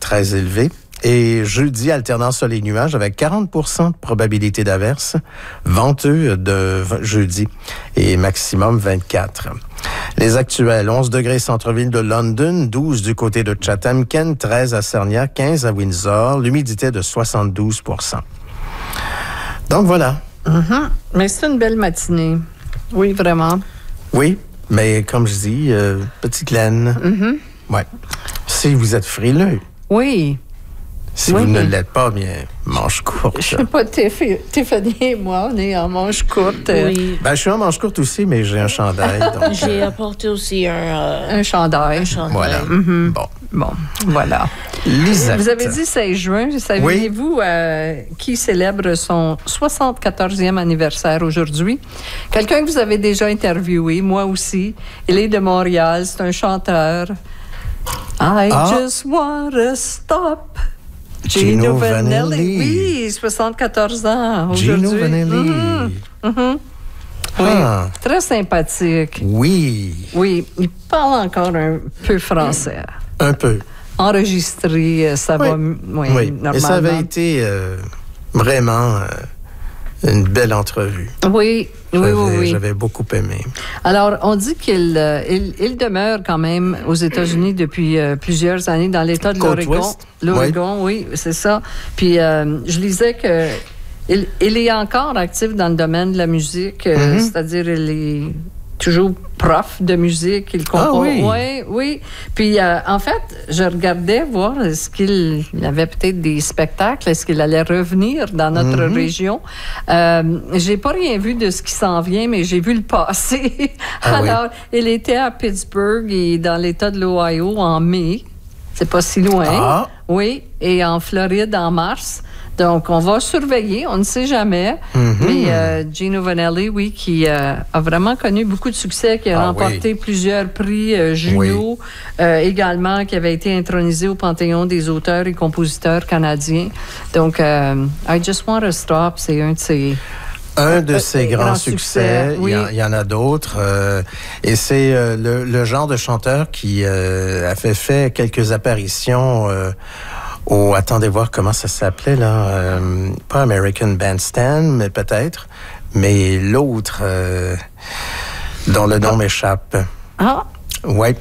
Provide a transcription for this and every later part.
très élevé. Et jeudi, alternant soleil et nuages avec 40% de probabilité d'averse. Venteux de jeudi et maximum 24. Les actuels, 11 degrés centre-ville de London, 12 du côté de Chatham-Kent, 13 à Sarnia, 15 à Windsor, l'humidité de 72%. Donc voilà. Mm-hmm. Mais c'est une belle matinée. Oui, vraiment. Oui, mais comme je dis, petite laine. Mm-hmm. Ouais. Si vous êtes frileux. Oui. Si vous ne l'êtes pas, bien, manche courte. Je sais pas, Tiffany et moi, on est en manche courte. Oui. Ben, je suis en manche courte aussi, mais j'ai un chandail. Donc, J'ai apporté aussi un chandail. Un chandail. Voilà. Mm-hmm. Bon, voilà. Lisette. Vous avez dit 16 juin. Saviez-vous qui célèbre son 74e anniversaire aujourd'hui? Quelqu'un que vous avez déjà interviewé, moi aussi. Il est de Montréal, c'est un chanteur. I just wanna stop. Gino Vanelli. Oui, 74 ans aujourd'hui. Gino Vanelli. Mm-hmm. Oui, très sympathique. Oui. Oui, il parle encore un peu français. Un peu. Enregistré, ça va normalement. Et ça avait été vraiment une belle entrevue. Oui. J'avais beaucoup aimé. Alors, on dit qu'il demeure quand même aux États-Unis depuis plusieurs années dans l'État de l'Oregon. L'Oregon, oui, c'est ça. Puis, je lisais que il est encore actif dans le domaine de la musique, c'est-à-dire il est toujours prof de musique, il compose. Oui. Puis, en fait, je regardais voir est-ce qu'il avait peut-être des spectacles, est-ce qu'il allait revenir dans notre région. J'ai pas rien vu de ce qui s'en vient, mais j'ai vu le passé. Alors, il était à Pittsburgh et dans l'État de l'Ohio en mai. C'est pas si loin. Oui, et en Floride en mars. Donc, on va surveiller, on ne sait jamais. Mais Gino Vanelli, oui, qui a vraiment connu beaucoup de succès, qui a remporté plusieurs prix Juno, également, qui avait été intronisé au Panthéon des auteurs et compositeurs canadiens. Donc, I Just Want to Stop, c'est un de ses grands succès. Oui. Il y en a d'autres. Et c'est le genre de chanteur qui a fait quelques apparitions attendez voir comment ça s'appelait, là. Pas American Bandstand, mais peut-être. Mais l'autre, dont le nom m'échappe. Oui.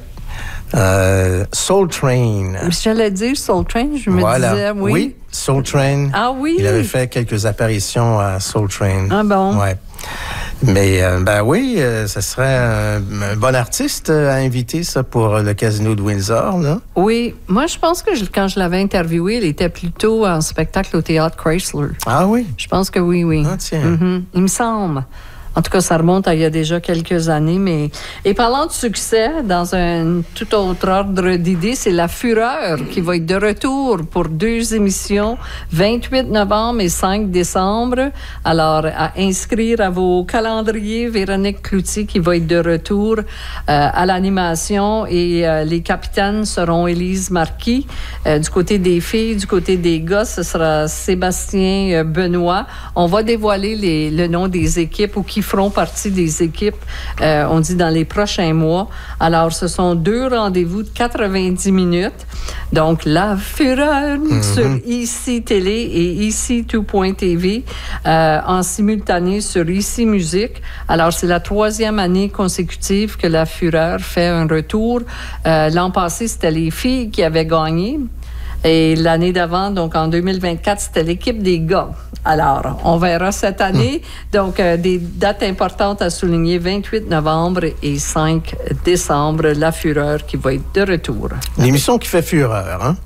Soul Train. J'allais dire Soul Train, je me disais, oui. Oui, Soul Train. Ah oui? Il avait fait quelques apparitions à Soul Train. Ah bon? Oui. Mais, ça serait un bon artiste à inviter, ça, pour le Casino de Windsor, là. Oui. Moi, je pense que quand je l'avais interviewé, il était plutôt en spectacle au Théâtre Chrysler. Ah oui? Je pense que oui. Ah, tiens. Il me semble. En tout cas, ça remonte à il y a déjà quelques années. Mais... Et parlant de succès, dans un tout autre ordre d'idées, c'est La Fureur qui va être de retour pour 2 émissions, 28 novembre et 5 décembre. Alors, à inscrire à vos calendriers, Véronique Cloutier qui va être de retour à l'animation. Et les capitaines seront Élise Marquis. Du côté des filles, du côté des gars, ce sera Sébastien Benoît. On va dévoiler le nom des équipes ou qui feront partie des équipes, on dit dans les prochains mois. Alors, ce sont 2 rendez-vous de 90 minutes. Donc, La Fureur sur ICI Télé et ICI 2.tv en simultané sur ICI Musique. Alors, c'est la 3e année consécutive que La Fureur fait un retour. L'an passé, c'était les filles qui avaient gagné. Et l'année d'avant, donc en 2024, c'était l'équipe des gars. Alors, on verra cette année. Donc, des dates importantes à souligner, 28 novembre et 5 décembre, La Fureur qui va être de retour. L'émission qui fait fureur, hein?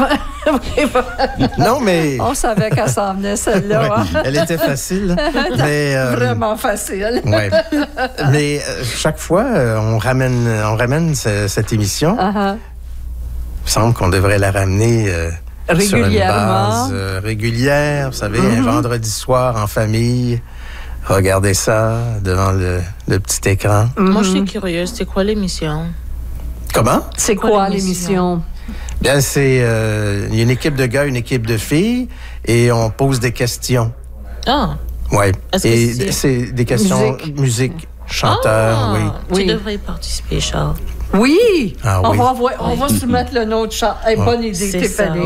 Non, mais... On savait qu'elle s'en venait, celle-là. Oui, elle était facile. Mais, vraiment facile. Oui. Mais chaque fois, on ramène cette émission. Il me semble qu'on devrait la ramener sur une base régulière. Vous savez, un vendredi soir en famille, regarder ça devant le petit écran. Moi, je suis curieuse. C'est quoi l'émission? Comment? C'est quoi l'émission? Bien, c'est une équipe de gars, une équipe de filles, et on pose des questions. Ah! Oui. Et c'est des questions musique, chanteur, oui. Tu devrais y participer, Charles. Oui! Ah, on va soumettre le nom de Charles. Bonne idée, Stéphanie.